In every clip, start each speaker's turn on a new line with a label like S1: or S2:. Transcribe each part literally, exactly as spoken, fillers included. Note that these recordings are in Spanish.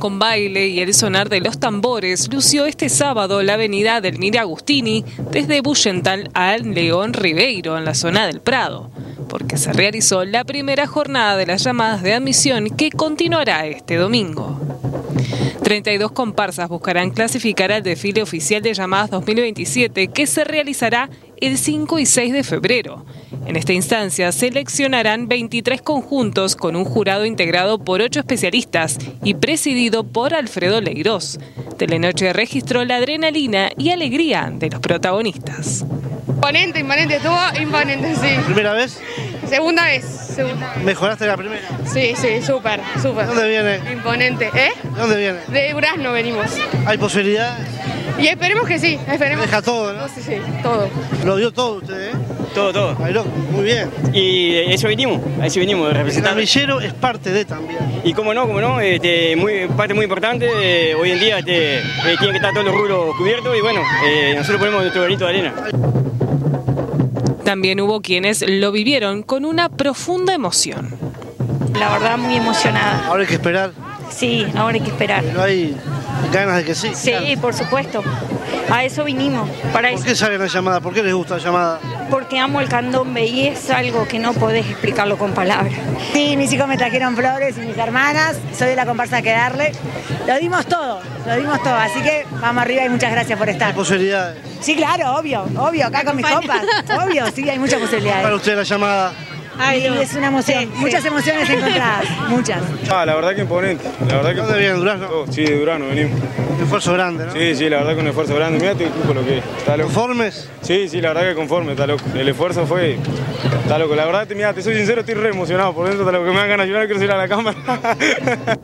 S1: con baile y el sonar de los tambores lució este sábado la avenida Delmira Agustini desde Bullental a León Ribeiro en la zona del Prado, porque se realizó la primera jornada de las llamadas de admisión que continuará este domingo. treinta y dos comparsas buscarán clasificar al desfile oficial de llamadas dos mil veintisiete que se realizará el cinco y seis de febrero. En esta instancia seleccionarán veintitrés conjuntos con un jurado integrado por ocho especialistas y presidido por Alfredo Leirós. Telenoche registró la adrenalina y alegría de los protagonistas.
S2: Imponente, imponente, estuvo imponente, sí.
S3: ¿Primera vez?
S2: Segunda vez. Segunda.
S3: ¿Mejoraste la primera?
S2: Sí, sí, súper, súper.
S3: ¿Dónde viene?
S2: Imponente, ¿eh?
S3: ¿De dónde viene?
S2: De Durazno venimos.
S3: ¿Hay posibilidad?
S2: Y esperemos que sí, esperemos.
S3: Deja todo, ¿no?
S2: Sí, sí, todo.
S3: Lo dio todo usted, ¿eh?
S4: Todo, todo.
S3: Ay, loco, muy bien.
S4: Y eso venimos, a eso venimos,
S3: El
S4: representar.
S3: armillero es parte de también.
S4: Y cómo no, cómo no, este, muy, parte muy importante, eh, hoy en día este, eh, tienen que estar todos los rubros cubiertos y bueno, eh, nosotros ponemos nuestro granito de arena.
S1: También hubo quienes lo vivieron con una profunda emoción.
S5: La verdad, muy emocionada.
S3: Ahora hay que esperar.
S5: Sí, ahora hay que esperar.
S3: No hay ganas de que sí.
S5: Sí,
S3: Claro.
S5: por supuesto. A eso vinimos, para
S3: ¿Por
S5: eso.
S3: qué salen la llamada? ¿Por qué les gusta la llamada?
S5: Porque amo el candombe y es algo que no podés explicarlo con palabras.
S6: Sí, mis hijos me trajeron flores y mis hermanas, soy de la comparsa que darle. Lo dimos todo, lo dimos todo, así que vamos arriba y muchas gracias por
S3: ¿Hay
S6: estar.
S3: posibilidades?
S6: Sí, claro, obvio, obvio, acá con mis compas, obvio, sí, hay muchas
S3: ¿Para
S6: posibilidades.
S3: usted la llamada?
S6: Ay, es una emoción, muchas emociones encontradas, muchas.
S7: Ah, la verdad que imponente. La verdad que
S3: ¿Dónde viene, Durazno?
S7: Oh, sí, de Durazno venimos.
S3: Un esfuerzo grande, ¿no?
S7: Sí, sí, la verdad que un esfuerzo grande. Mira tu equipo lo que es. Está loco.
S3: ¿Conformes?
S7: Sí, sí, la verdad que conforme, está loco. El esfuerzo fue. Está loco. La verdad, mira, te soy sincero, estoy re emocionado por dentro, está loco. Que me dan ganas de llorar, quiero ir a la cámara.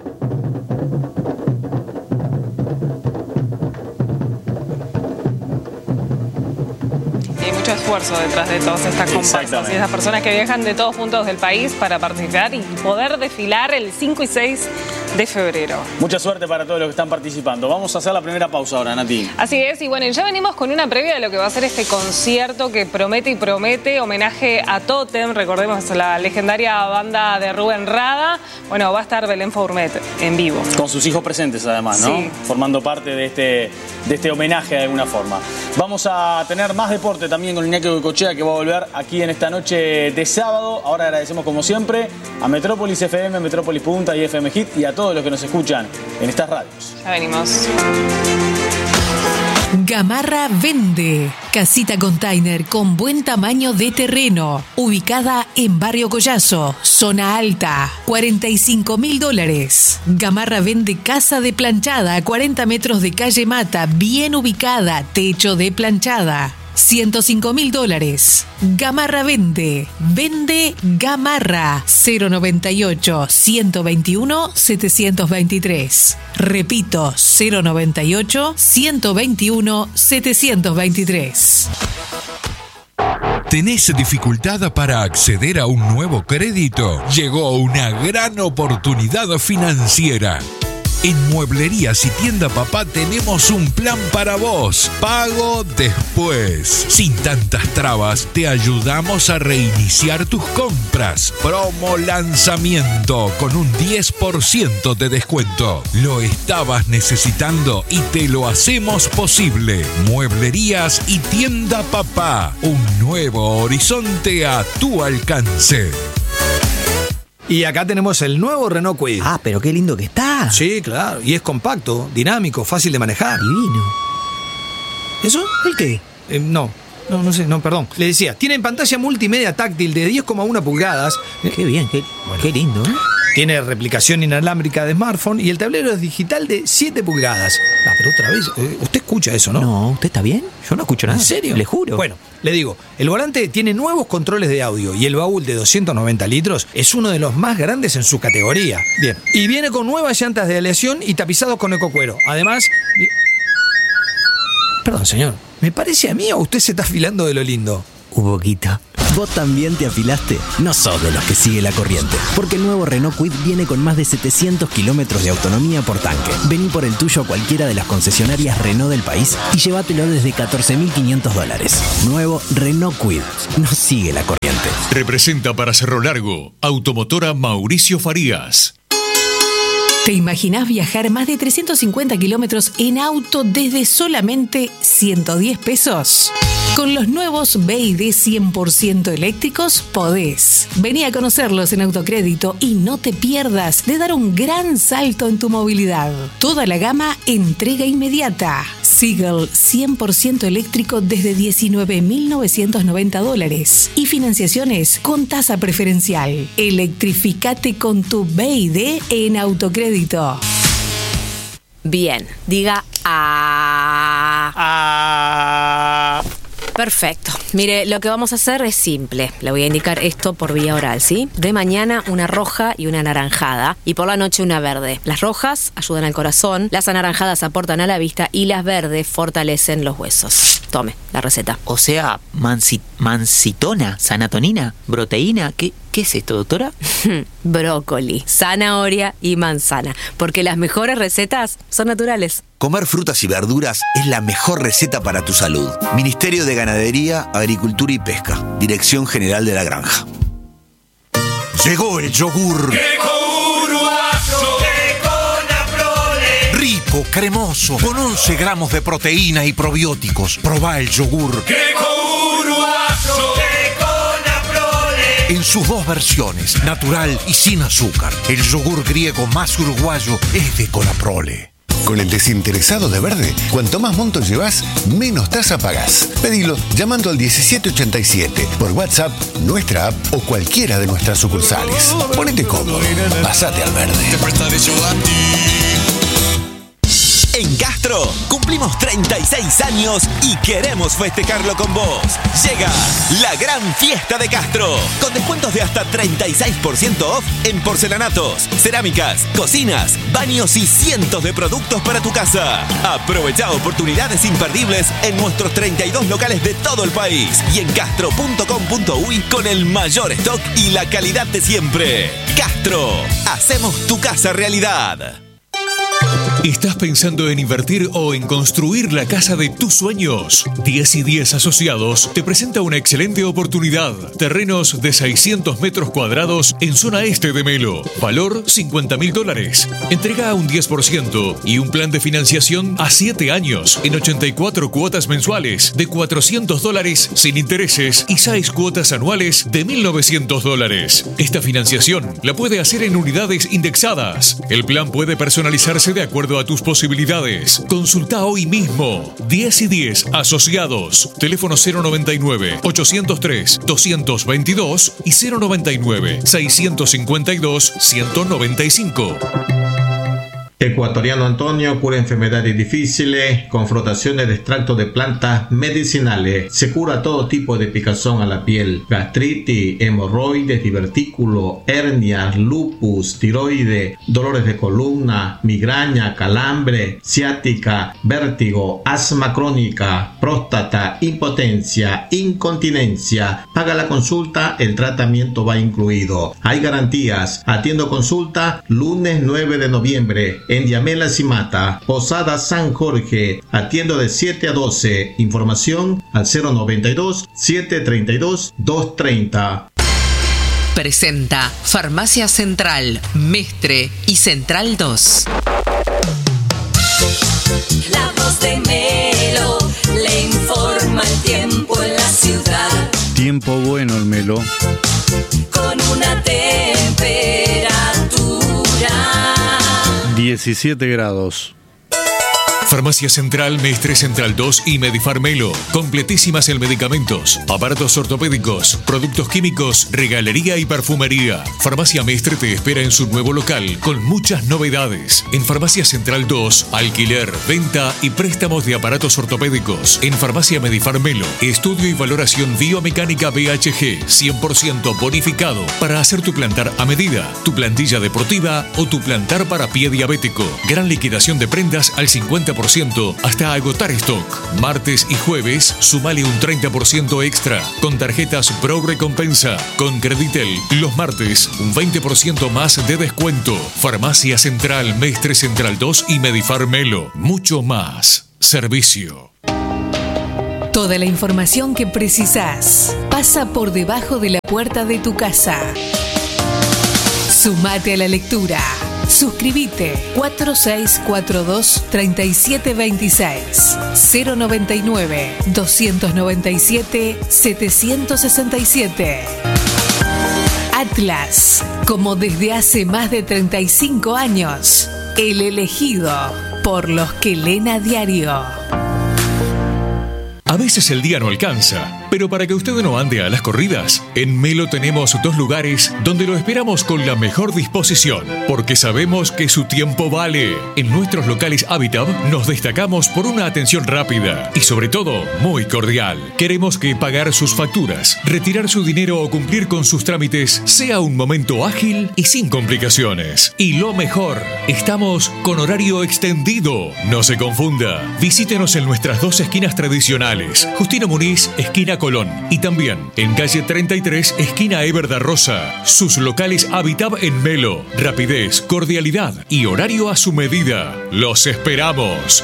S1: Hay mucho esfuerzo detrás de todas estas comparsas y esas personas que viajan de todos puntos del país para participar y poder desfilar el cinco y seis de febrero.
S8: Mucha suerte para todos los que están participando. Vamos a hacer la primera pausa ahora, Nati.
S1: Así es, y bueno, ya venimos con una previa de lo que va a ser este concierto que promete y promete, homenaje a Totem, recordemos la legendaria banda de Rubén Rada. Bueno, va a estar Belén Fourmet en vivo.
S8: Con sus hijos presentes además, ¿no?
S1: Sí.
S8: Formando parte de este, de este homenaje de alguna forma. Vamos a tener más deporte también con Iñaki Goicoechea, que va a volver aquí en esta noche de sábado. Ahora agradecemos como siempre a Metrópolis F M, Metrópolis Punta y F M Hit y a todos los que nos escuchan en estas radios.
S1: Ya venimos.
S9: Gamarra vende. Casita container con buen tamaño de terreno. Ubicada en Barrio Collazo, zona alta. cuarenta y cinco mil dólares. Gamarra vende casa de planchada a cuarenta metros de calle Mata. Bien ubicada. Techo de planchada. ciento cinco mil dólares. Gamarra vende. Vende Gamarra. cero noventa y ocho, ciento veintiuno, setecientos veintitrés. Repito, cero noventa y ocho, ciento veintiuno, setecientos veintitrés.
S10: ¿Tenés dificultad para acceder a un nuevo crédito? Llegó una gran oportunidad financiera. En Mueblerías y Tienda Papá tenemos un plan para vos. Pago después. Sin tantas trabas, te ayudamos a reiniciar tus compras. Promo lanzamiento con un diez por ciento de descuento. Lo estabas necesitando y te lo hacemos posible. Mueblerías y Tienda Papá. Un nuevo horizonte a tu alcance.
S11: Y acá tenemos el nuevo Renault Kwid.
S12: Ah, pero qué lindo que está.
S11: Sí, claro. Y es compacto, dinámico, fácil de manejar.
S12: Divino.
S11: ¿Eso? ¿El qué? Eh, no. No, no sé, no, perdón. Le decía, tiene pantalla multimedia táctil de diez coma uno pulgadas.
S12: Qué bien, qué, bueno. Qué lindo, ¿eh?
S11: Tiene replicación inalámbrica de smartphone y el tablero es digital de siete pulgadas. Ah, pero otra vez, eh, usted escucha eso, ¿no?
S12: No, ¿usted está bien? Yo no escucho nada.
S11: ¿En serio?
S12: Le juro.
S11: Bueno, le digo, el volante tiene nuevos controles de audio y el baúl de doscientos noventa litros es uno de los más grandes en su categoría. Bien. Y viene con nuevas llantas de aleación y tapizados con ecocuero. Además... Perdón, señor. ¿Me parece a mí o usted se está afilando de lo lindo?
S12: Un poquito. ¿Vos también te afilaste? No sos de los que sigue la corriente, porque el nuevo Renault Kwid viene con más de setecientos kilómetros de autonomía por tanque. Vení por el tuyo a cualquiera de las concesionarias Renault del país y llévatelo desde catorce mil quinientos dólares. Nuevo Renault Kwid. No sigue la corriente.
S10: Representa para Cerro Largo Automotora Mauricio Farías.
S9: ¿Te imaginás viajar más de trescientos cincuenta kilómetros en auto desde solamente ciento diez pesos? Con los nuevos B y D cien por ciento eléctricos podés. Vení a conocerlos en Autocrédito y no te pierdas de dar un gran salto en tu movilidad. Toda la gama entrega inmediata. Seagull cien por ciento eléctrico desde diecinueve mil novecientos noventa dólares y financiaciones con tasa preferencial. Electrificate con tu B y D en Autocrédito.
S13: Bien, diga a.
S14: Ah.
S13: Perfecto. Mire, lo que vamos a hacer es simple. Le voy a indicar esto por vía oral, ¿sí? De mañana una roja y una anaranjada y por la noche una verde. Las rojas ayudan al corazón, las anaranjadas aportan a la vista y las verdes fortalecen los huesos. Tome la receta.
S14: O sea, mansi- mancitona, sanatonina, proteína, ¿qué, qué es esto, doctora?
S13: Brócoli, zanahoria y manzana, porque las mejores recetas son naturales.
S15: Comer frutas y verduras es la mejor receta para tu salud. Ministerio de Ganadería, Agricultura y Pesca. Dirección General de la Granja. Llegó el yogur. Rico, cremoso, con once gramos de proteína y probióticos. Probá el yogur. En sus dos versiones, natural y sin azúcar. El yogur griego más uruguayo es de Conaprole.
S16: Con el desinteresado de Verde, cuanto más montos llevas, menos tasa pagás. Pedilo llamando al diecisiete ochenta y siete, por WhatsApp, nuestra app o cualquiera de nuestras sucursales. Ponete cómodo, pasate al Verde.
S17: En Castro cumplimos treinta y seis años y queremos festejarlo con vos. Llega la gran fiesta de Castro, con descuentos de hasta treinta y seis por ciento off en porcelanatos, cerámicas, cocinas, baños y cientos de productos para tu casa. Aprovecha oportunidades imperdibles en nuestros treinta y dos locales de todo el país y en castro punto com punto uy con el mayor stock y la calidad de siempre. Castro, hacemos tu casa realidad.
S10: ¿Estás pensando en invertir o en construir la casa de tus sueños? diez y diez Asociados te presenta una excelente oportunidad. Terrenos de seiscientos metros cuadrados en zona este de Melo. Valor cincuenta mil dólares. Entrega a un diez por ciento y un plan de financiación a siete años en ochenta y cuatro cuotas mensuales de cuatrocientos dólares sin intereses y seis cuotas anuales de mil novecientos dólares. Esta financiación la puede hacer en unidades indexadas. El plan puede personalizarse de acuerdo a tus posibilidades. Consulta hoy mismo. diez y diez Asociados. Teléfono cero noventa y nueve, ochocientos tres, doscientos veintidós y cero noventa y nueve, seiscientos cincuenta y dos, ciento noventa y cinco.
S18: Ecuatoriano Antonio cura enfermedades difíciles con frotaciones de extractos de plantas medicinales. Se cura todo tipo de picazón a la piel, gastritis, hemorroides, divertículo, hernias, lupus, tiroides, dolores de columna, migraña, calambre, ciática, vértigo, asma crónica, próstata, impotencia, incontinencia. Paga la consulta, el tratamiento va incluido. Hay garantías. Atiendo consulta lunes nueve de noviembre. En Diamela Cimata, Posada San Jorge. Atiendo de siete a doce. Información al cero noventa y dos, setecientos treinta y dos, doscientos treinta.
S19: Presenta Farmacia Central, Mestre y Central dos.
S20: La voz de Melo le informa el tiempo en la ciudad.
S21: Tiempo bueno el Melo.
S20: Con una temperatura
S21: diecisiete grados.
S10: Farmacia Central, Mestre Central dos y Medifarmelo. Completísimas en medicamentos, aparatos ortopédicos, productos químicos, regalería y perfumería. Farmacia Mestre te espera en su nuevo local con muchas novedades. En Farmacia Central dos, alquiler, venta y préstamos de aparatos ortopédicos. En Farmacia Medifarmelo, estudio y valoración biomecánica B H G, cien por ciento bonificado para hacer tu plantar a medida, tu plantilla deportiva o tu plantar para pie diabético. Gran liquidación de prendas al cincuenta por ciento hasta agotar stock. Martes y jueves, sumale un treinta por ciento extra con tarjetas Pro Recompensa. Con Creditel, los martes, un veinte por ciento más de descuento. Farmacia Central, Mestre Central dos y Medifarmelo. Mucho más servicio.
S9: Toda la información que precisás pasa por debajo de la puerta de tu casa. Sumate a la lectura. Suscríbete cuatro seis cuatro dos, tres siete dos seis, cero noventa y nueve, doscientos noventa y siete, setecientos sesenta y siete. Atlas, como desde hace más de treinta y cinco años, el elegido por los que leen a diario.
S2: A veces el día no alcanza, pero para que usted no ande a las corridas, en Melo tenemos dos lugares donde lo esperamos con la mejor disposición, porque sabemos que su tiempo vale. En nuestros locales Habitat nos destacamos por una atención rápida y sobre todo muy cordial. Queremos que pagar sus facturas, retirar su dinero o cumplir con sus trámites sea un momento ágil y sin complicaciones. Y lo mejor, estamos con horario extendido. No se confunda, visítenos en nuestras dos esquinas tradicionales. Justino Muniz, esquina Colón, y también en calle treinta y tres, esquina Eber da Rosa. Sus locales Habitat en Melo. Rapidez, cordialidad y horario a su medida. ¡Los esperamos!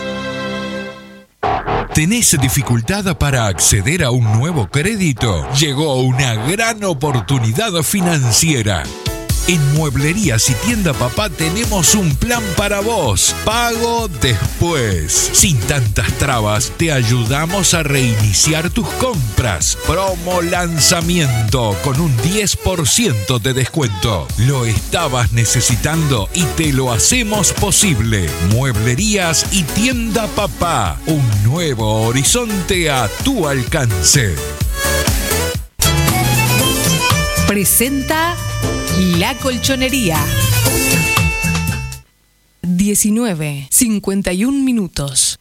S10: ¿Tenés dificultad para acceder a un nuevo crédito? Llegó una gran oportunidad financiera. En Mueblerías y Tienda Papá tenemos un plan para vos. Pago después. Sin tantas trabas, te ayudamos a reiniciar tus compras. Promo lanzamiento con un diez por ciento de descuento. Lo estabas necesitando y te lo hacemos posible. Mueblerías y Tienda Papá. Un nuevo horizonte a tu alcance.
S9: Presenta La Colchonería. diecinueve, cincuenta y un minutos.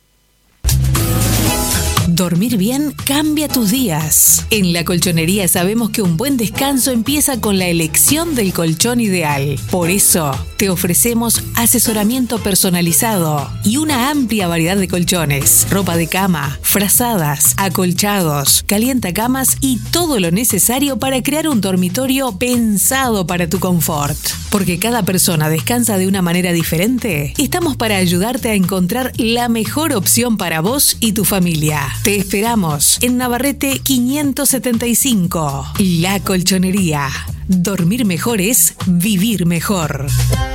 S9: Dormir bien cambia tus días. En La Colchonería sabemos que un buen descanso empieza con la elección del colchón ideal. Por eso, te ofrecemos asesoramiento personalizado y una amplia variedad de colchones, ropa de cama, frazadas, acolchados, calientacamas y todo lo necesario para crear un dormitorio pensado para tu confort. Porque cada persona descansa de una manera diferente, estamos para ayudarte a encontrar la mejor opción para vos y tu familia. Te esperamos en Navarrete quinientos setenta y cinco. La Colchonería. Dormir mejor es vivir mejor.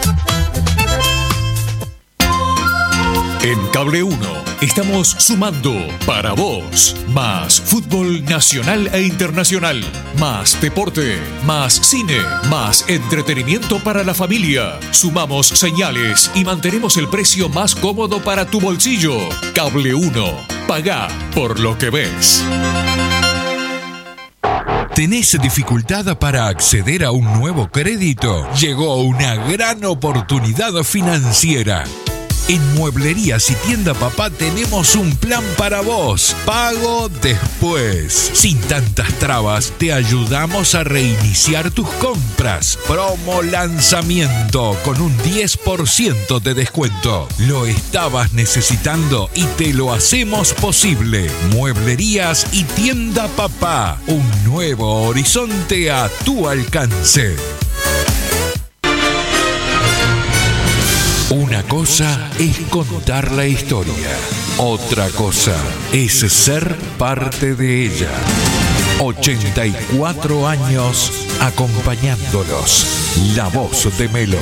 S2: En Cable uno estamos sumando para vos más fútbol nacional e internacional, más deporte, más cine, más entretenimiento para la familia. Sumamos señales y mantenemos el precio más cómodo para tu bolsillo. Cable uno. Pagá por lo que ves.
S10: ¿Tenés dificultad para acceder a un nuevo crédito? Llegó una gran oportunidad financiera. En Mueblerías y Tienda Papá tenemos un plan para vos. Pago después. Sin tantas trabas, te ayudamos a reiniciar tus compras. Promo lanzamiento con un diez por ciento de descuento. Lo estabas necesitando y te lo hacemos posible. Mueblerías y Tienda Papá. Un nuevo horizonte a tu alcance. Una cosa es contar la historia, otra cosa es ser parte de ella. ochenta y cuatro años acompañándolos. La voz de Melo.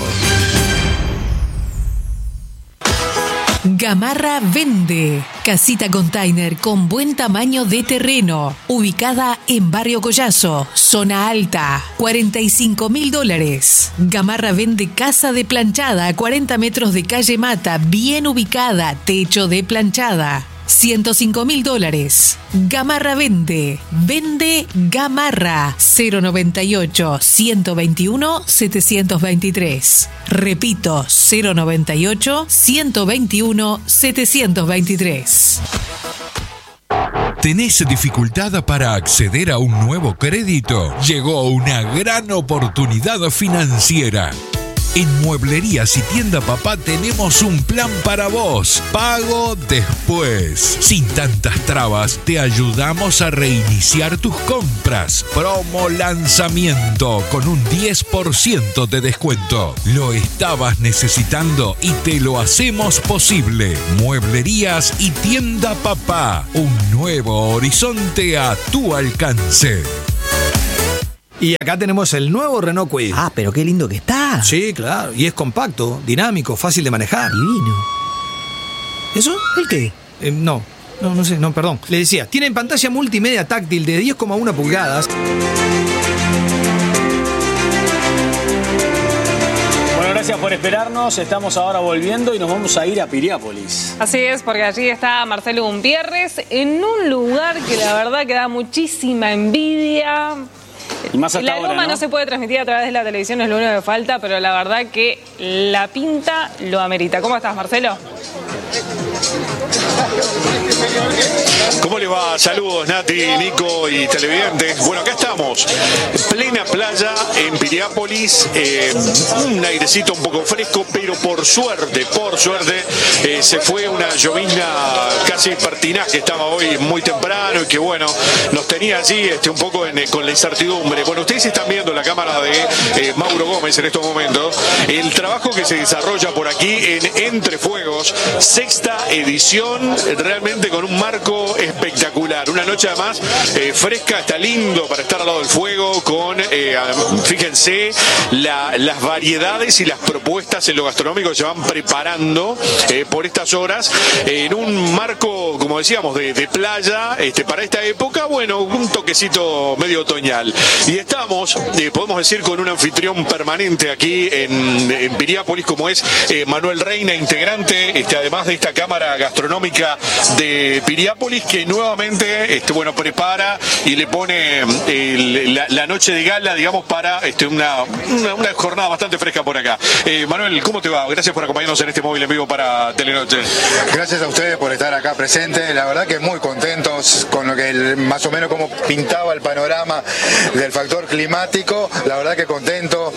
S9: Gamarra vende. Casita container con buen tamaño de terreno. Ubicada en Barrio Collazo, zona alta. cuarenta y cinco mil dólares. Gamarra vende casa de planchada a cuarenta metros de calle Mata. Bien ubicada. Techo de planchada. ciento cinco mil dólares. Gamarra vende. Vende Gamarra. cero noventa y ocho, ciento veintiuno, setecientos veintitrés. Repito, cero noventa y ocho, ciento veintiuno, setecientos veintitrés.
S10: ¿Tenés dificultad para acceder a un nuevo crédito? Llegó una gran oportunidad financiera. En Mueblerías y Tienda Papá tenemos un plan para vos. Pago después. Sin tantas trabas, te ayudamos a reiniciar tus compras. Promo lanzamiento con un diez por ciento de descuento. Lo estabas necesitando y te lo hacemos posible. Mueblerías y Tienda Papá. Un nuevo horizonte a tu alcance.
S11: Y acá tenemos el nuevo Renault Kwid.
S12: Ah, pero qué lindo que está.
S11: Sí, claro. Y es compacto, dinámico, fácil de manejar.
S12: Divino.
S11: ¿Eso?
S12: ¿El qué?
S11: Eh, no, no, no sé, no, perdón. Le decía, tiene pantalla multimedia táctil de diez coma uno pulgadas.
S8: Gracias por esperarnos, estamos ahora volviendo y nos vamos a ir a Piriápolis.
S1: Así es, porque allí está Marcelo Gutiérrez en un lugar que la verdad que da muchísima envidia.
S8: Y más hasta
S1: la
S8: ahora,
S1: goma
S8: ¿no?
S1: no se puede transmitir a través de la televisión, es lo único que falta, pero la verdad que la pinta lo amerita. ¿Cómo estás, Marcelo?
S4: ¿Cómo les va? Saludos, Nati, Nico y televidentes. Bueno, acá estamos, plena playa en Piriápolis, eh, un airecito un poco fresco, pero por suerte, por suerte, eh, se fue una llovizna casi pertinaz que estaba hoy muy temprano y que, bueno, nos tenía allí este, un poco en, con la incertidumbre. Bueno, ustedes están viendo la cámara de eh, Mauro Gómez en estos momentos, el trabajo que se desarrolla por aquí en Entre Fuegos, sexta edición, realmente con un marco espectacular. Una noche además eh, fresca, está lindo para estar al lado del fuego con, eh, fíjense, la, las variedades y las propuestas en lo gastronómico que se van preparando eh, por estas horas eh, en un marco, como decíamos, de, de playa, este, para esta época, bueno, un toquecito medio otoñal. Y estamos, eh, podemos decir, con un anfitrión permanente aquí en, en Piriápolis, como es eh, Manuel Reina, integrante, este, además de esta cámara gastronómica de Piriápolis, que nuevamente este, bueno, prepara y le pone el, la, la noche de gala, digamos, para este, una, una, una jornada bastante fresca por acá. Eh, Manuel, ¿cómo te va? Gracias por acompañarnos en este móvil en vivo para Telenoche.
S22: Gracias a ustedes por estar acá presentes. La verdad que muy contentos con lo que el, más o menos como pintaba el panorama del factor climático. La verdad que contento.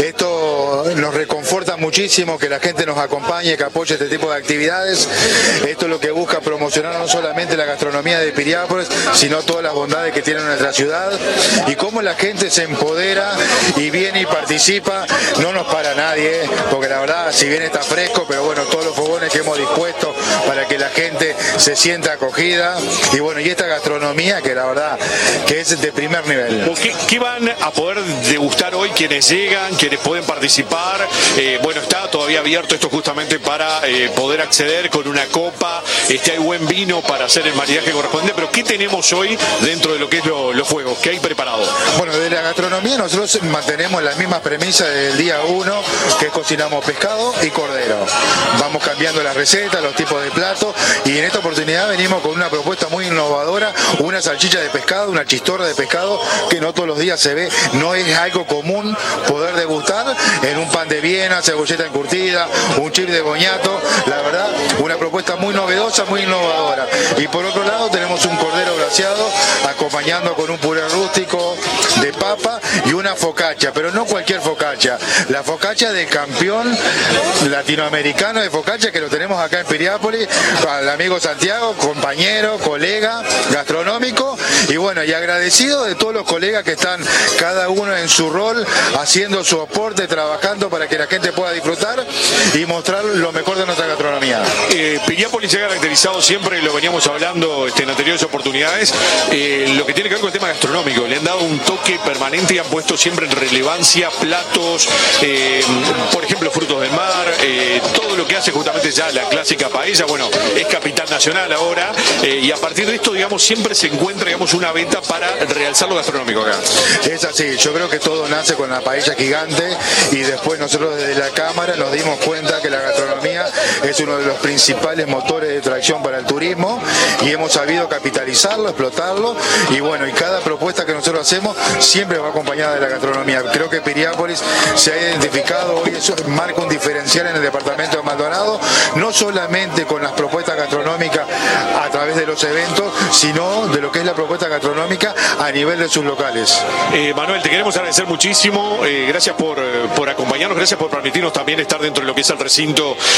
S22: Esto nos reconforta muchísimo que la gente nos acompañe, que apoye este tipo de actividades. Esto es lo que busca promocionar no solamente la gastronomía de Piriápolis, sino todas las bondades que tiene nuestra ciudad y cómo la gente se empodera y viene y participa. No nos para nadie, porque la verdad, si bien está fresco, pero bueno, todos los fogones que hemos dispuesto para que la gente se sienta acogida y bueno, y esta gastronomía que la verdad que es de primer nivel.
S4: ¿Qué, qué van a poder degustar hoy quienes llegan, quienes pueden participar? Eh, bueno, está todavía abierto esto justamente para eh, poder acceder con una copa, este, hay buen vino para hacer el maridaje correspondiente, pero ¿qué tenemos hoy dentro de lo que es lo, los fuegos? ¿Qué hay preparado?
S22: Bueno, de la gastronomía nosotros mantenemos las mismas premisas del día uno, que es cocinamos pescado y cordero. Vamos cambiando las recetas, los tipos de platos, y en esta oportunidad venimos con una propuesta muy innovadora, una salchicha de pescado, una chistorra de pescado, que no todos los días se ve, no es algo común poder degustar en un pan de Viena, cebolleta encurtida, un chip de boñato, la verdad, una propuesta muy novedosa, muy innovadora. Y por otro lado tenemos un cordero braseado acompañando con un puré rústico de papa y una focaccia, pero no cualquier focaccia, la focaccia del campeón latinoamericano de focaccia, que lo tenemos acá en Piriápolis, al amigo Santiago, compañero, colega gastronómico, y bueno, y agradecido de todos los colegas que están cada uno en su rol, haciendo su aporte, trabajando para que la gente pueda disfrutar y mostrar lo mejor de nuestra gastronomía.
S4: Eh, Piriápolis se ha caracterizado siempre, lo veníamos hablando este, en anteriores oportunidades, eh, lo que tiene que ver con el tema gastronómico. Le han dado un toque permanente y han puesto siempre en relevancia platos, eh, por ejemplo, frutos del mar, eh, todo lo que hace justamente ya la clásica paella, bueno, es capital nacional ahora, eh, y a partir de esto, digamos, siempre se encuentra, digamos, una venta para realzar lo gastronómico acá.
S22: Es así, yo creo que todo nace con la paella gigante y después nosotros desde la Cámara nos dimos cuenta que la gastronomía es uno de los principales motores de tracción para el turismo y hemos sabido capitalizarlo, explotarlo, y bueno, y cada propuesta que nosotros hacemos siempre va acompañada de la gastronomía. Creo que Piriápolis se ha identificado hoy, eso marca un diferencial en el departamento de Maldonado, no solamente con las propuestas gastronómicas a través de los eventos, sino de lo que es la propuesta gastronómica a nivel de sus locales.
S4: Eh, Manuel, te queremos agradecer muchísimo, eh, gracias por, por acompañarnos, gracias por permitirnos también estar dentro de lo que es el recinto eh, donde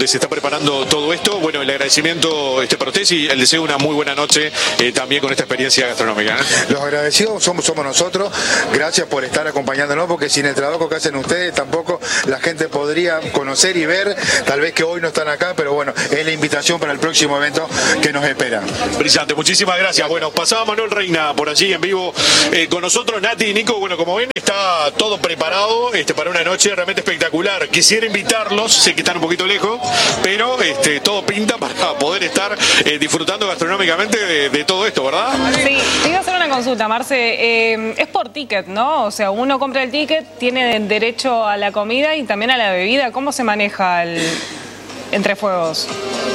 S4: donde se está preparando todo esto. Bueno, el agradecimiento este, para ustedes y el deseo de una muy buena noche eh, también con esta experiencia gastronómica. ¿eh?
S22: Los agradecidos somos, somos nosotros. Gracias por estar acompañándonos, porque sin el trabajo que hacen ustedes tampoco la gente podría conocer y ver. Tal vez que hoy no están acá, pero bueno, es la invitación para el próximo evento que nos espera.
S4: Brillante, muchísimas gracias. Bueno, pasaba Manuel Reina por allí en vivo eh, con nosotros. Nati y Nico, bueno, como ven, está todo preparado este, para una noche realmente espectacular. Quisiera invitarlos, sé que están un poquito lejos, pero este, todo pinta para poder estar eh, disfrutando gastronómicamente de, de todo esto, ¿verdad?
S1: Sí, te iba a hacer una consulta, Marce. Eh, es por ticket, ¿no? O sea, uno compra el ticket, tiene derecho a la comida y también a la bebida. ¿Cómo se maneja el Entre Fuegos?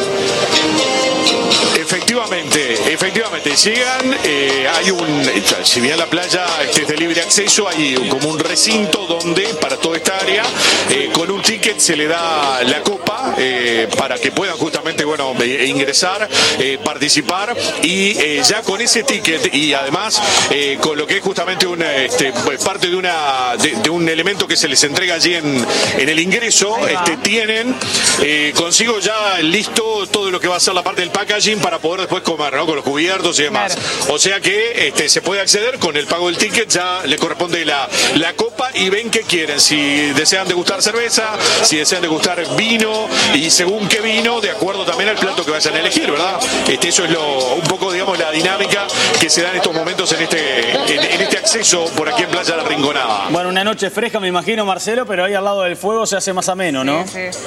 S4: Efectivamente, efectivamente, llegan, eh, hay un, si bien la playa este, es de libre acceso, hay como un recinto donde para toda esta área, eh, con un ticket se le da la copa eh, para que puedan justamente, bueno, eh, ingresar, eh, participar y eh, ya con ese ticket y además eh, con lo que es justamente una, este, parte de, una, de, de un elemento que se les entrega allí en, en el ingreso, este, tienen eh, consigo ya listo todo lo que va a ser la parte del packaging para poder después comer, ¿no? Con los cubiertos y demás. Claro. O sea que este, se puede acceder con el pago del ticket, ya le corresponde la, la copa y ven qué quieren. Si desean degustar cerveza, si desean degustar vino y según qué vino, de acuerdo también al plato que vayan a elegir, ¿verdad? Este, eso es lo, un poco, digamos, la dinámica que se da en estos momentos en este, en, en este acceso por aquí en Playa La Rinconada.
S8: Bueno, una noche fresca, me imagino, Marcelo, pero ahí al lado del fuego se hace más ameno, ¿no?
S1: Sí, sí.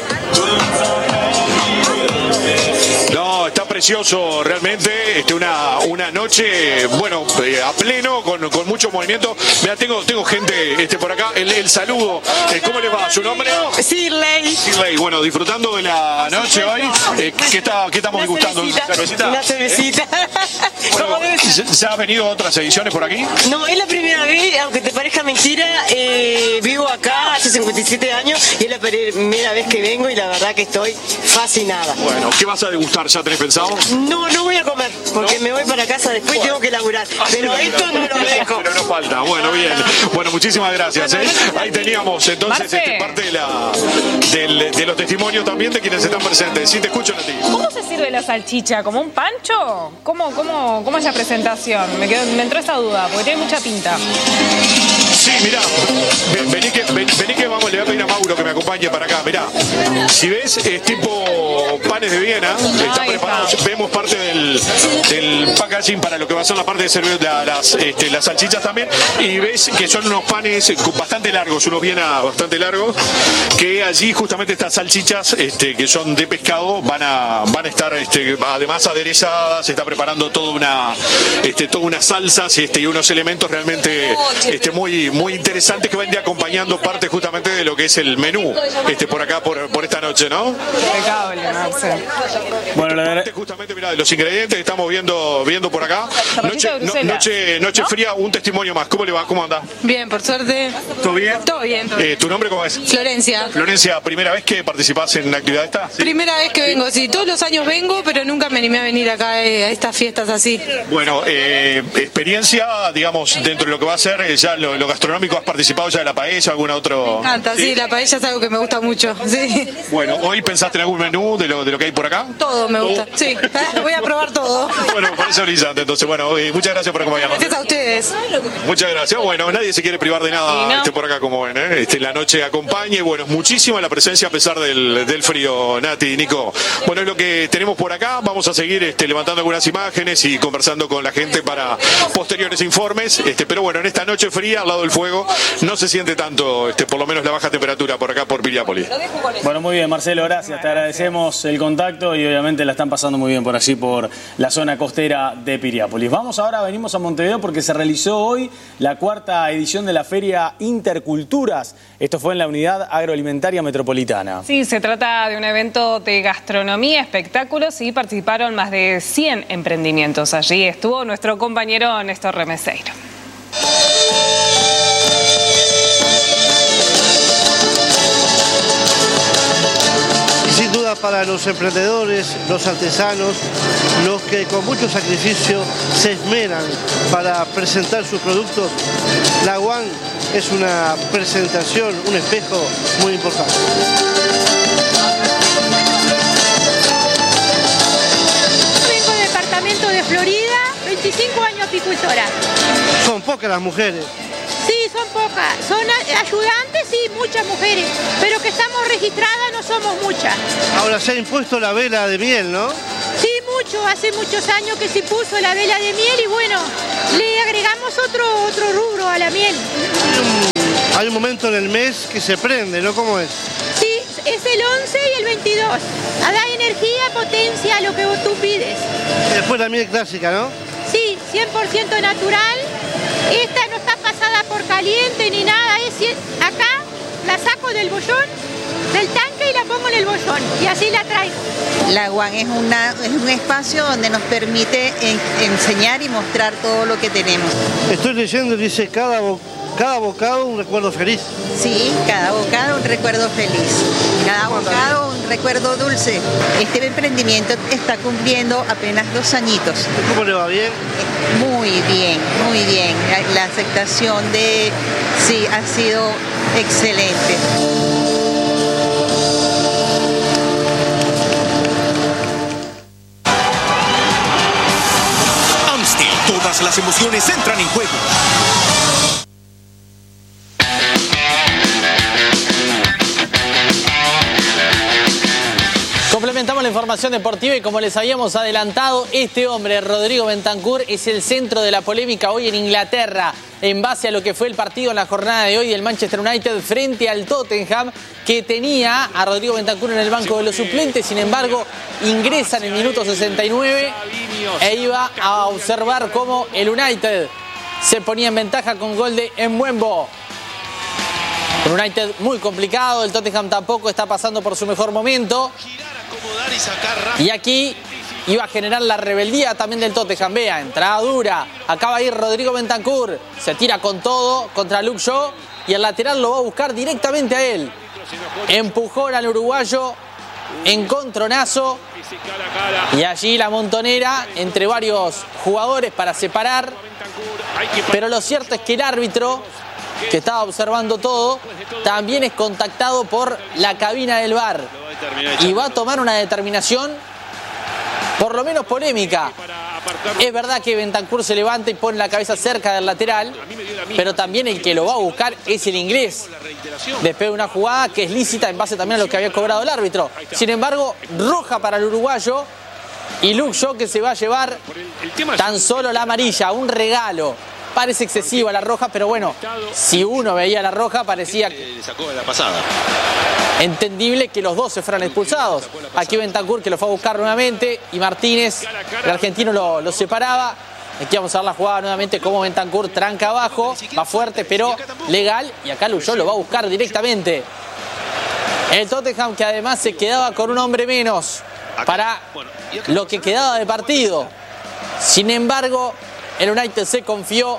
S4: No, está precioso realmente, este, una, una noche, bueno, eh, a pleno, con, con mucho movimiento. Mira, tengo, tengo gente este, por acá, el, el saludo. Eh, ¿Cómo les va? ¿Su nombre?
S5: Shirley.
S4: Shirley, bueno, disfrutando de la noche hoy. Eh, ¿qué, está, ¿Qué estamos degustando?
S5: ¿Una cervecita? Una cervecita.
S4: Bueno, ¿se ha venido otras ediciones por aquí?
S5: No, es la primera vez, aunque te parezca mentira, eh, vivo acá hace cincuenta y siete años y es la primera vez que vengo y la verdad que estoy fascinada.
S4: Bueno, ¿qué vas a degustar? ¿Ya tenés pensado?
S5: No, no voy a comer, porque ¿no? me voy para casa después y tengo que laburar. Pero esto no lo dejo.
S4: Pero no falta. Bueno, bien. Bueno, muchísimas gracias. ¿eh? Ahí teníamos entonces este, parte de, la, del, de los testimonios también de quienes están presentes. Sí, te escucho, Nati.
S1: ¿Cómo se sirve la salchicha? ¿Como un pancho? ¿Cómo, cómo, cómo es la presentación? Me, quedó, me entró esa duda, porque tiene mucha pinta.
S4: Sí, mirá, vení que, vení que vamos, le voy a pedir a Mauro que me acompañe para acá. Mirá, si ves, es tipo panes de Viena, están preparados, está. Vemos parte del, del packaging para lo que va a ser la parte de servir la, las, este, las salchichas también, y ves que son unos panes bastante largos, unos Viena bastante largos, que allí justamente estas salchichas este, que son de pescado van a, van a estar este, además aderezadas, se está preparando toda una, este, toda unas salsas este, y unos elementos realmente este, muy, muy interesantes que van de acompañando parte justamente de lo que es el menú este, por acá, por, por esta noche, ¿no?
S1: Impecable, Marce.
S4: Bueno, la verdad, justamente, mira, de los ingredientes que estamos viendo, viendo por acá. Noche, no, noche, noche ¿no? fría, un testimonio más. ¿Cómo le va? ¿Cómo anda?
S5: Bien, por suerte.
S4: ¿Todo bien?
S5: Todo bien. Todo bien.
S4: Eh, ¿Tu nombre cómo es?
S5: Florencia.
S4: Florencia, ¿primera vez que participás en la actividad esta? ¿Sí?
S5: Primera vez que vengo, sí. Todos los años vengo, pero nunca me animé a venir acá eh, a estas fiestas así.
S4: Bueno, eh, experiencia, digamos, dentro de lo que va a ser eh, ya lo, lo gastronómico, ¿has participado ya de la paella, algún otro?
S5: Me encanta, sí, sí, la paella es algo que me gusta mucho, sí.
S4: Bueno, ¿hoy pensaste en algún menú de lo, de lo que hay por acá?
S5: Todo me gusta, ¿Todo? Sí. Voy a probar todo.
S4: Bueno, me parece brillante, entonces, bueno, eh, muchas gracias por acompañarnos.
S5: Gracias a ustedes.
S4: Muchas gracias. Bueno, nadie se quiere privar de nada no. este, por acá, como ven, ¿eh? Este, la noche acompañe. Bueno, es muchísima la presencia a pesar del, del frío, Nati, Nico. Bueno, es lo que tenemos por acá. Vamos a seguir este, levantando algunas imágenes y conversando con la gente para posteriores informes. Este, pero bueno, en esta noche fría, al lado del fuego, no se siente tanto, este, por lo menos la baja temperatura por acá, por Piriápolis.
S8: Bueno, muy bien, Marcelo, gracias. Te agradecemos el contacto y obviamente la están pasando muy bien por allí, por la zona costera de Piriápolis. Vamos ahora, venimos a Montevideo porque se realizó hoy la cuarta edición de la Feria Interculturas. Esto fue en la Unidad Agroalimentaria Metropolitana.
S1: Sí, se trata de un evento de gastronomía, espectáculos y participaron más de cien emprendimientos. Allí estuvo nuestro compañero Néstor Remeseiro.
S3: Sin duda para los emprendedores, los artesanos, los que con mucho sacrificio se esmeran para presentar sus productos, la U A N es una presentación, un espejo muy importante.
S6: agricultora.
S3: Son pocas las mujeres.
S6: Sí, son pocas. Son ayudantes, sí, muchas mujeres. Pero que estamos registradas no somos muchas.
S3: Ahora se ha impuesto la vela de miel, ¿no?
S6: Sí, mucho. Hace muchos años que se puso la vela de miel y bueno, le agregamos otro, otro rubro a la miel.
S3: Hay un momento en el mes que se prende, ¿no? ¿Cómo es?
S6: Sí, es el once y el veintidós. Da energía, potencia, lo que tú pides.
S3: Y después la miel clásica, ¿no?
S6: Sí, cien por ciento natural. Esta no está pasada por caliente ni nada. Es, acá la saco del bollón, del tanque y la pongo en el bollón. Y así la traigo.
S7: La Guan es, una, es un espacio donde nos permite en, enseñar y mostrar todo lo que tenemos.
S3: Estoy leyendo, dice, cada, bo cada bocado un recuerdo feliz.
S7: Sí, cada bocado un recuerdo feliz. Cada bocado un recuerdo dulce. Este emprendimiento está cumpliendo apenas dos añitos.
S3: ¿Cómo le va? ¿Bien?
S7: Muy bien, muy bien. La, la aceptación de sí ha sido excelente.
S17: Amstel, todas las emociones entran en juego.
S8: Complementamos la información deportiva y como les habíamos adelantado, este hombre, Rodrigo Bentancur, es el centro de la polémica hoy en Inglaterra, en base a lo que fue el partido en la jornada de hoy del Manchester United frente al Tottenham, que tenía a Rodrigo Bentancur en el banco de los suplentes. Sin embargo, ingresa en el minuto sesenta y nueve e iba a observar cómo el United se ponía en ventaja con gol de Mbeumo. Un United muy complicado, el Tottenham tampoco está pasando por su mejor momento. Y aquí iba a generar la rebeldía también del Tottenham. Vea, entrada dura, acaba de ir Rodrigo Bentancur, se tira con todo contra Luke Shaw y el lateral lo va a buscar directamente a él. Empujón al uruguayo, encontronazo y allí la montonera entre varios jugadores para separar. Pero lo cierto es que el árbitro, que estaba observando todo, también es contactado por la cabina del V A R y va a tomar una determinación por lo menos polémica. Es verdad que Bentancur se levanta y pone la cabeza cerca del lateral, pero también el que lo va a buscar es el inglés, después de una jugada que es lícita en base también a lo que había cobrado el árbitro. Sin embargo, roja para el uruguayo y Luke Shaw, que se va a llevar tan solo la amarilla, un regalo. Parece excesiva la roja, pero bueno, si uno veía la roja parecía entendible que los dos se fueran expulsados. Aquí Bentancur, que lo fue a buscar nuevamente, y Martínez, el argentino, lo, lo separaba. Aquí vamos a ver la jugada nuevamente, como Bentancur tranca abajo, va fuerte pero legal, y acá Luke Shaw lo va a buscar directamente. El Tottenham, que además se quedaba con un hombre menos para lo que quedaba de partido. Sin embargo, el United se confió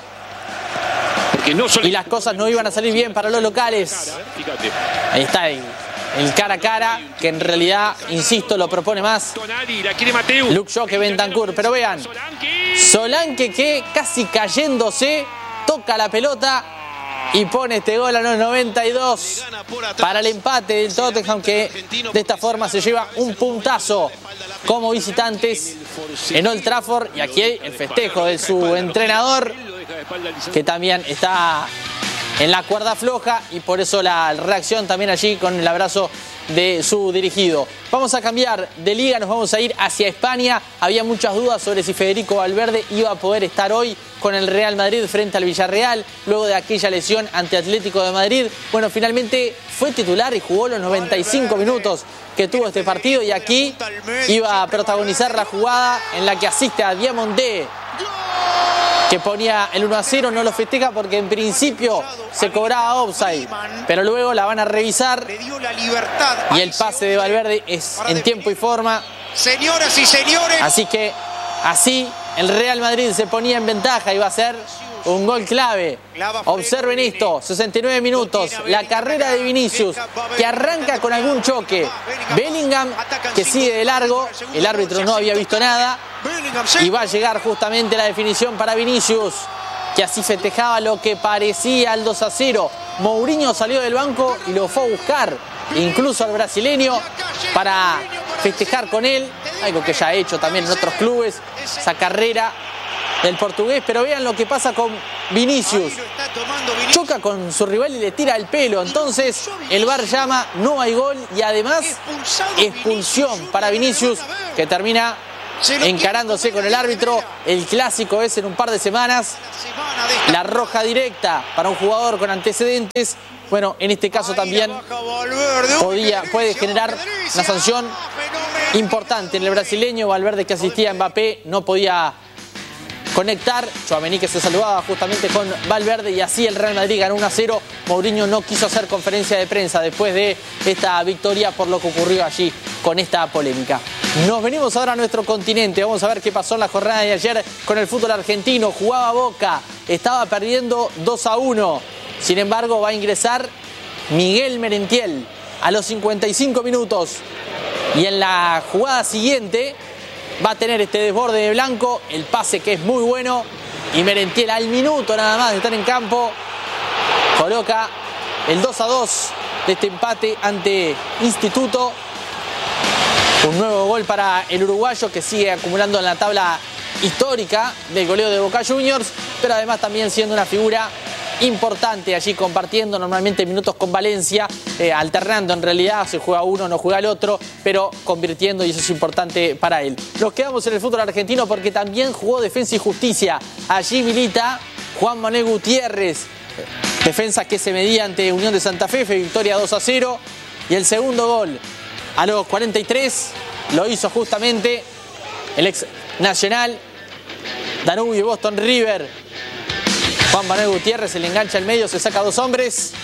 S8: y las cosas no iban a salir bien para los locales. Ahí está el, el cara a cara, que en realidad, insisto, lo propone más Luke Shaw que Bentancur. Pero vean, Solanke, que casi cayéndose toca la pelota y pone este gol a los noventa y dos para el empate del Tottenham, que de esta forma se lleva un puntazo como visitantes en Old Trafford. Y aquí el festejo de su entrenador, que también está en la cuerda floja, y por eso la reacción también allí con el abrazo de su dirigido. Vamos a cambiar de liga, nos vamos a ir hacia España. Había muchas dudas sobre si Federico Valverde iba a poder estar hoy con el Real Madrid frente al Villarreal, luego de aquella lesión ante Atlético de Madrid. Bueno, finalmente fue titular y jugó los noventa y cinco minutos que tuvo este partido, y aquí iba a protagonizar la jugada en la que asiste a Diamondé, que ponía el uno a cero. No lo festeja porque en principio se cobraba offside, pero luego la van a revisar y el pase de Valverde es en tiempo y forma.
S23: Señoras y señores,
S8: así que así el Real Madrid se ponía en ventaja y va a ser un gol clave. Observen esto, sesenta y nueve minutos, la carrera de Vinicius, que arranca con algún choque. Bellingham, que sigue de largo, el árbitro no había visto nada, y va a llegar justamente la definición para Vinicius, que así festejaba lo que parecía el dos a cero. Mourinho salió del banco y lo fue a buscar, incluso al brasileño, para festejar con él, algo que ya ha hecho también en otros clubes, esa carrera
S13: del portugués, pero vean lo que pasa con Vinicius. Choca con su rival y le tira el pelo. Entonces el V A R llama, no hay gol y además expulsión para Vinicius, que termina encarándose con el árbitro. El clásico es en un par de semanas. La roja directa para un jugador con antecedentes. Bueno, en este caso también podía, puede generar una sanción importante en el brasileño. Valverde, que asistía a Mbappé, no podía conectar. Tchouaméni, que se saludaba justamente con Valverde, y así el Real Madrid ganó uno a cero. Mourinho no quiso hacer conferencia de prensa después de esta victoria por lo que ocurrió allí con esta polémica. Nos venimos ahora a nuestro continente. Vamos a ver qué pasó en la jornada de ayer con el fútbol argentino. Jugaba Boca, estaba perdiendo dos a uno. Sin embargo, va a ingresar Miguel Merentiel a los cincuenta y cinco minutos. Y en la jugada siguiente va a tener este desborde de Blanco, el pase que es muy bueno, y Merentiel al minuto nada más de estar en campo coloca el dos a dos de este empate ante Instituto. Un nuevo gol para el uruguayo, que sigue acumulando en la tabla histórica del goleo de Boca Juniors, pero además también siendo una figura importante allí, compartiendo normalmente minutos con Valencia, eh, alternando en realidad, se juega uno, no juega el otro, pero convirtiendo, y eso es importante para él. Nos quedamos en el fútbol argentino porque también jugó Defensa y Justicia. Allí milita Juan Manuel Gutiérrez, defensa que se medía ante Unión de Santa Fe, fue victoria dos a cero, y el segundo gol a los cuarenta y tres lo hizo justamente el ex Nacional, Danubio y Boston River. Juan Manuel Gutiérrez se le engancha al medio, se saca dos hombres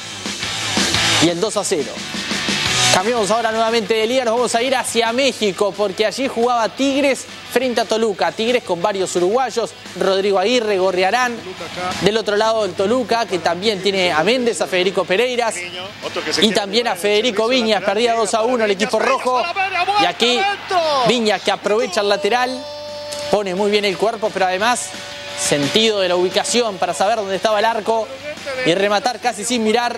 S13: y el dos a cero. Cambiamos ahora nuevamente de liga, nos vamos a ir hacia México porque allí jugaba Tigres frente a Toluca. Tigres con varios uruguayos, Rodrigo Aguirre, Gorriarán. Del otro lado el Toluca, que también tiene a Méndez, a Federico Pereiras y también a Federico Viñas. Perdía dos a uno el equipo rojo. Y aquí Viñas, que aprovecha el lateral, pone muy bien el cuerpo, pero además sentido de la ubicación para saber dónde estaba el arco y rematar casi sin mirar.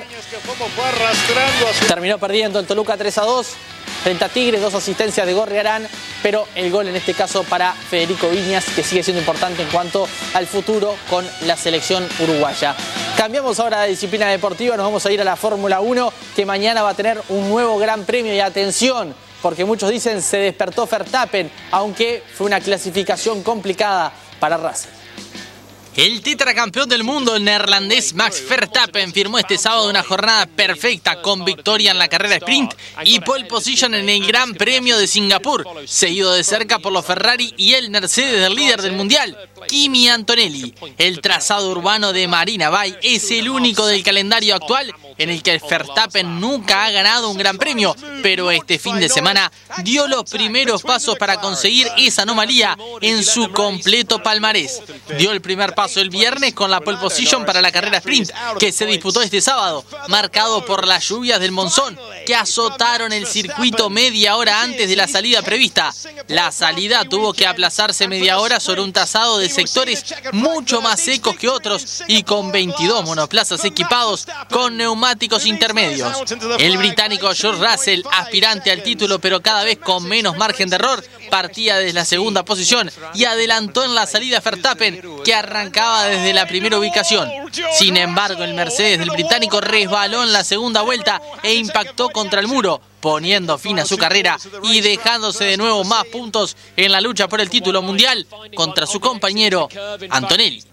S13: Terminó perdiendo el Toluca tres a dos frente a Tigres, dos asistencias de Gorriarán, pero el gol en este caso para Federico Viñas, que sigue siendo importante en cuanto al futuro con la selección uruguaya. Cambiamos ahora de disciplina deportiva, nos vamos a ir a la Fórmula uno, que mañana va a tener un nuevo gran premio. Y atención, porque muchos dicen se despertó Verstappen, aunque fue una clasificación complicada para Russell.
S14: El tetracampeón del mundo, el neerlandés Max Verstappen, firmó este sábado una jornada perfecta con victoria en la carrera sprint y pole position en el Gran Premio de Singapur, seguido de cerca por los Ferrari y el Mercedes del líder del mundial, Kimi Antonelli. El trazado urbano de Marina Bay es el único del calendario actual en el que Verstappen nunca ha ganado un gran premio, pero este fin de semana dio los primeros pasos para conseguir esa anomalía en su completo palmarés. Dio el primer paso el viernes con la pole position para la carrera sprint, que se disputó este sábado, marcado por las lluvias del monzón, que azotaron el circuito media hora antes de la salida prevista. La salida tuvo que aplazarse media hora sobre un trazado de sectores mucho más secos que otros y con veintidós monoplazas equipados con neumáticos intermedios. El británico George Russell, aspirante al título pero cada vez con menos margen de error, partía desde la segunda posición y adelantó en la salida a Verstappen, que arrancaba desde la primera ubicación. Sin embargo, el Mercedes del británico resbaló en la segunda vuelta e impactó contra el muro, poniendo fin a su carrera y dejándose de nuevo más puntos en la lucha por el título mundial contra su compañero Antonelli.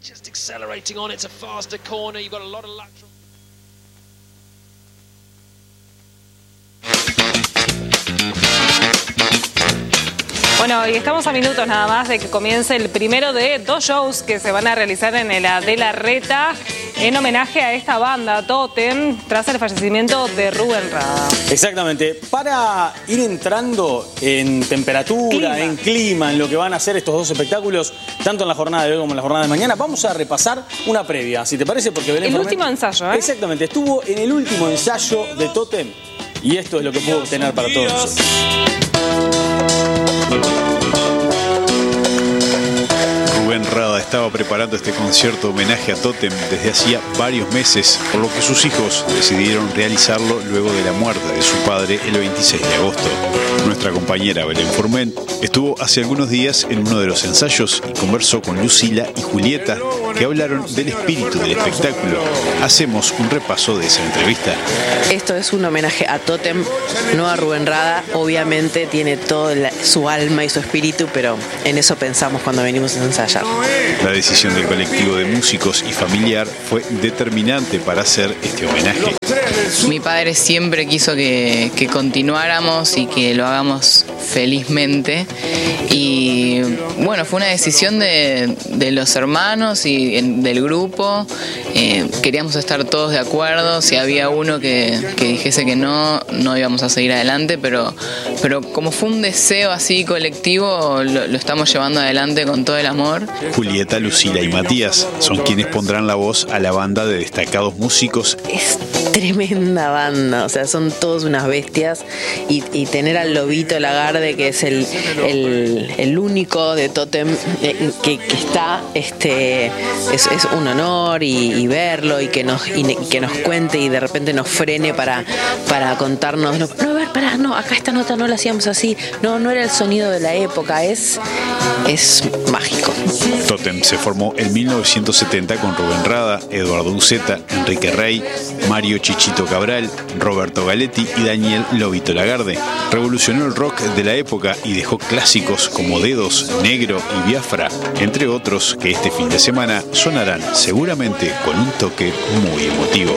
S1: Bueno, y estamos a minutos nada más de que comience el primero de dos shows que se van a realizar en el Adela Reta en homenaje a esta banda, Totem, tras el fallecimiento de Rubén Rada.
S8: Exactamente. Para ir entrando en temperatura, clima. en clima, en lo que van a hacer estos dos espectáculos, tanto en la jornada de hoy como en la jornada de mañana, vamos a repasar una previa, si te parece, porque Belén
S1: El
S8: Fernández,
S1: último ensayo, ¿eh?
S8: Exactamente. Estuvo en el último ensayo de Totem y esto es lo que puedo obtener para todos nosotros.
S15: Rubén Rada estaba preparando este concierto homenaje a Totem desde hacía varios meses, por lo que sus hijos decidieron realizarlo luego de la muerte de su padre el veintiséis de agosto. Nuestra compañera Belén Forment Estuvo hace algunos días en uno de los ensayos y conversó con Lucila y Julieta, que hablaron del espíritu del espectáculo. Hacemos un repaso de esa entrevista.
S16: Esto es un homenaje a Tótem, no a Rubén Rada. Obviamente tiene todo la, su alma y su espíritu, pero en eso pensamos cuando venimos a ensayar.
S15: La decisión del colectivo de músicos y familiar fue determinante para hacer este homenaje.
S18: Mi padre siempre quiso que, que continuáramos y que lo hagamos felizmente, y bueno, fue una decisión de, de los hermanos y en, del grupo. Eh, queríamos estar todos de acuerdo. Si había uno que, que dijese que no, no íbamos a seguir adelante, pero, pero como fue un deseo así colectivo, lo, lo estamos llevando adelante con todo el amor.
S15: Julieta, Lucila y Matías son quienes pondrán la voz a la banda de destacados músicos.
S16: Es tremenda banda, o sea, son todos unas bestias, y, y tener al Lobito Lagarde, que es el, el, el único de Tótem eh, que, que está, este, es, es un honor, y, y verlo y que nos y que nos cuente y de repente nos frene para, para contarnos, no, no, a ver, pará, no, acá esta nota no la hacíamos así, no, no era el sonido de la época, es, es mágico.
S15: Tótem se formó en mil novecientos setenta con Rubén Rada, Eduardo Uceta, Enrique Rey, Mario Chichito Cabral, Roberto Galetti y Daniel Lobito Lagarde. Revolucionó el rock de la época y dejó clásicos como Dedos, Negro y Biafra, entre otros que este fin de semana sonarán seguramente con un toque muy emotivo.